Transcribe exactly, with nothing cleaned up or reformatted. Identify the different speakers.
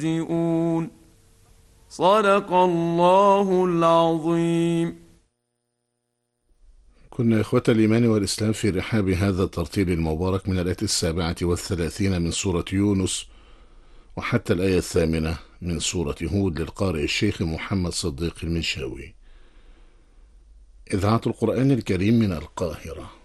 Speaker 1: يستهزئون. صدق الله العظيم.
Speaker 2: كنا إخوة الإيمان والإسلام في رحاب هذا الترتيل المبارك من الآية السابعة والثلاثين من سورة يونس وحتى الآية الثامنة من سورة هود للقارئ الشيخ محمد صديق المنشاوي. إذاعة القرآن الكريم من القاهرة.